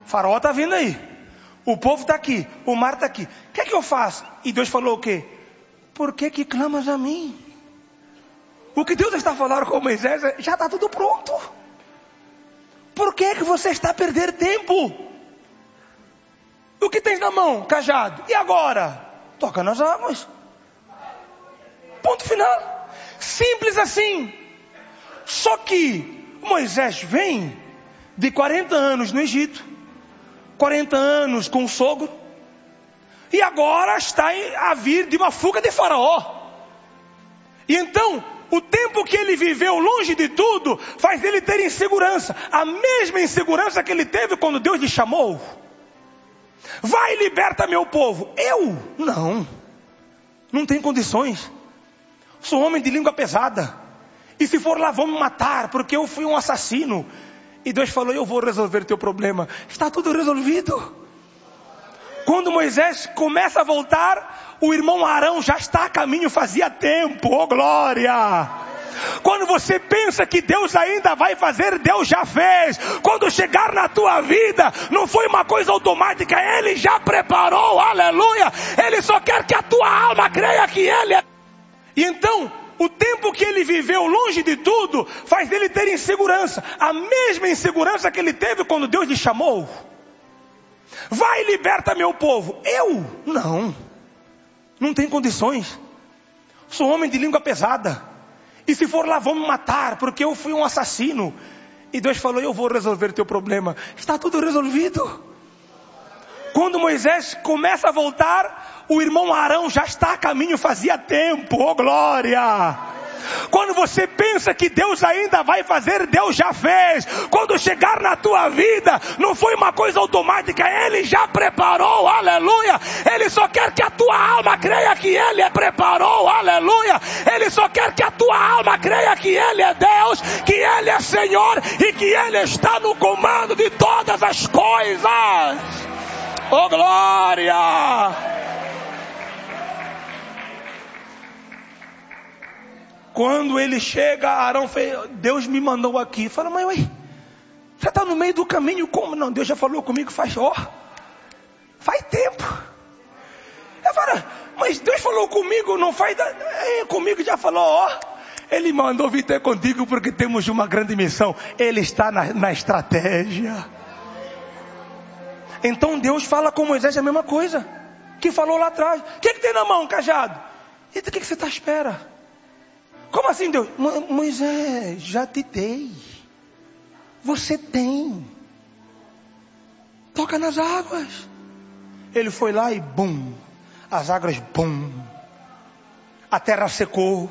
Faraó está vindo aí, o povo está aqui, o mar está aqui, o que é que eu faço? E Deus falou o quê? Por que que clamas a mim? O que Deus está falando com Moisés já está tudo pronto. Por que que você está a perder tempo? O que tens na mão? Cajado. E agora? Toca nas águas. Ponto final. Simples assim. Só que Moisés vem de 40 anos no Egito, 40 anos com o sogro, e agora está a vir de uma fuga de Faraó. E então, o tempo que ele viveu longe de tudo, faz ele ter insegurança. A mesma insegurança que ele teve quando Deus lhe chamou. Vai e liberta meu povo. Eu? Não tenho condições. Sou homem de língua pesada. E se for lá, vão me matar, porque eu fui um assassino. E Deus falou, eu vou resolver teu problema. Está tudo resolvido. Quando Moisés começa a voltar, o irmão Arão já está a caminho fazia tempo. Oh glória! Quando você pensa que Deus ainda vai fazer, Deus já fez. Quando chegar na tua vida, não foi uma coisa automática, Ele já preparou, aleluia. Ele só quer que a tua alma creia que Ele é. E então, o tempo que ele viveu longe de tudo, faz dele ter insegurança. A mesma insegurança que ele teve quando Deus lhe chamou. Vai e liberta meu povo. Eu? Não tenho condições. Sou homem de língua pesada. E se for lá, vão me matar, porque eu fui um assassino. E Deus falou, eu vou resolver teu problema. Está tudo resolvido. Quando Moisés começa a voltar, o irmão Arão já está a caminho fazia tempo. Oh glória! Quando você pensa que Deus ainda vai fazer, Deus já fez. Quando chegar na tua vida, não foi uma coisa automática, Ele já preparou, aleluia. Ele só quer que a tua alma creia que Ele preparou, aleluia. Ele só quer que a tua alma creia que Ele é Deus, que Ele é Senhor e que Ele está no comando de todas as coisas. Oh glória! Quando ele chega, Arão fez, Deus me mandou aqui. Fala, mas ué, já está no meio do caminho, como? Não, Deus já falou comigo, faz tempo. Eu falo, mas Deus falou comigo, não faz, comigo já falou, Ele mandou vir ter contigo porque temos uma grande missão. Ele está na estratégia. Então Deus fala com Moisés a mesma coisa que falou lá atrás. O que tem na mão, cajado? E do que você está à espera? Como assim, Deus? Moisés, já te dei. Você tem. Toca nas águas. Ele foi lá e bum. As águas bum. A terra secou.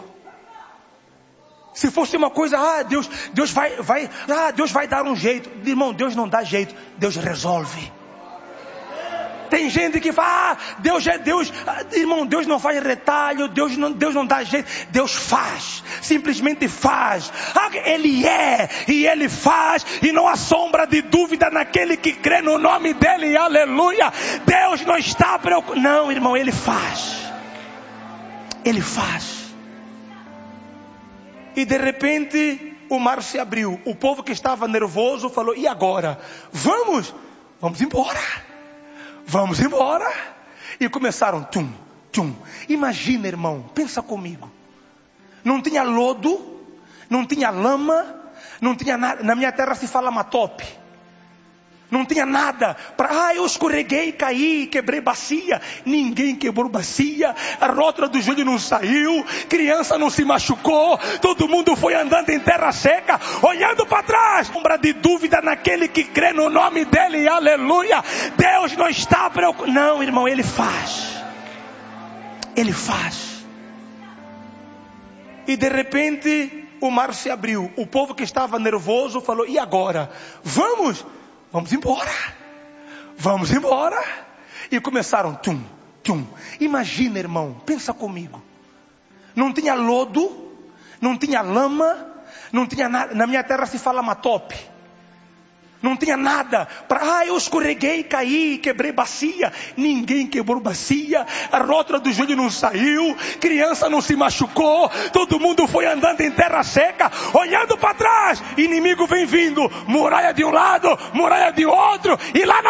Se fosse uma coisa, Deus vai dar um jeito. Irmão, Deus não dá jeito. Deus resolve. Tem gente que fala, Deus é Deus. Irmão, Deus não faz retalho, Deus não dá jeito. Deus faz, simplesmente faz. Ele é, e Ele faz, e não há sombra de dúvida naquele que crê no nome dEle, aleluia. Deus não está preocupado. Não, irmão, Ele faz. Ele faz. E de repente, o mar se abriu. O povo que estava nervoso falou, e agora? Vamos embora. Vamos embora. E começaram, tum, tum. Imagina, irmão, pensa comigo. Não tinha lodo, não tinha lama, não tinha nada. Na minha terra se fala matope. Não tinha nada para, eu escorreguei, caí, quebrei bacia. Ninguém quebrou bacia. A rótula do joelho não saiu. Criança não se machucou. Todo mundo foi andando em terra seca, olhando para trás. Sombra de dúvida naquele que crê no nome dEle, aleluia. Deus não está preocupado. Não, irmão, Ele faz. Ele faz. E de repente o mar se abriu. O povo que estava nervoso falou, e agora? Vamos embora. Vamos embora. E começaram, tum, tum. Imagina, irmão, pensa comigo. Não tinha lodo, não tinha lama, não tinha nada. Na minha terra se fala matope. Não tinha nada para, eu escorreguei, caí, quebrei bacia. Ninguém quebrou bacia. A rótula do joelho não saiu. Criança não se machucou. Todo mundo foi andando em terra seca, olhando para trás. Inimigo vem vindo. Muralha de um lado, muralha de outro. E lá na